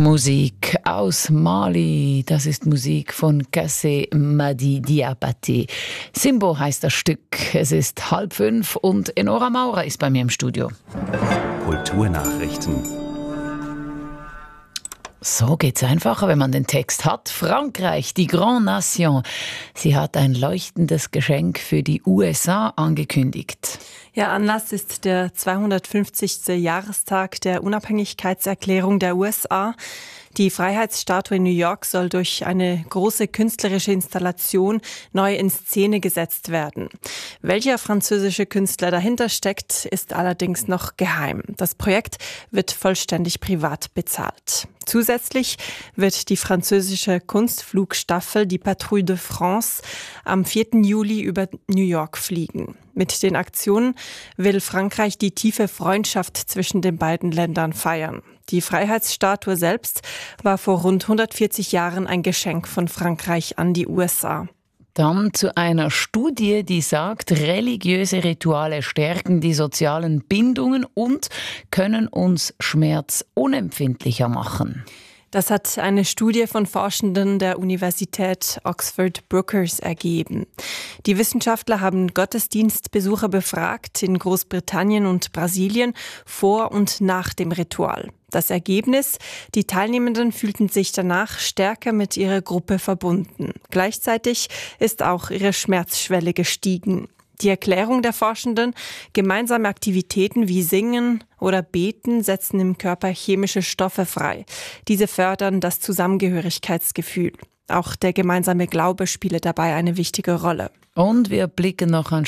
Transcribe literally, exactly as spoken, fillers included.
Musik aus Mali, das ist Musik von Kassé Madi Diabaté. Simbo heißt das Stück. Es ist halb fünf und Enora Maurer ist bei mir im Studio. Kulturnachrichten. So geht's einfacher, wenn man den Text hat. Frankreich, die Grande Nation, sie hat ein leuchtendes Geschenk für die U S A angekündigt. Ja, Anlass ist der zweihundertfünfzigste Jahrestag der Unabhängigkeitserklärung der U S A. Die Freiheitsstatue in New York soll durch eine große künstlerische Installation neu in Szene gesetzt werden. Welcher französische Künstler dahinter steckt, ist allerdings noch geheim. Das Projekt wird vollständig privat bezahlt. Zusätzlich wird die französische Kunstflugstaffel, die Patrouille de France, am vierten Juli über New York fliegen. Mit den Aktionen will Frankreich die tiefe Freundschaft zwischen den beiden Ländern feiern. Die Freiheitsstatue selbst war vor rund hundertvierzig Jahren ein Geschenk von Frankreich an die U S A. Dann zu einer Studie, die sagt, religiöse Rituale stärken die sozialen Bindungen und können uns schmerzunempfindlicher machen. Das hat eine Studie von Forschenden der Universität Oxford Brookes ergeben. Die Wissenschaftler haben Gottesdienstbesucher befragt in Großbritannien und Brasilien vor und nach dem Ritual. Das Ergebnis: Die Teilnehmenden fühlten sich danach stärker mit ihrer Gruppe verbunden. Gleichzeitig ist auch ihre Schmerzschwelle gestiegen. Die Erklärung der Forschenden: Gemeinsame Aktivitäten wie Singen oder Beten setzen im Körper chemische Stoffe frei. Diese fördern das Zusammengehörigkeitsgefühl. Auch der gemeinsame Glaube spiele dabei eine wichtige Rolle. Und wir blicken noch ein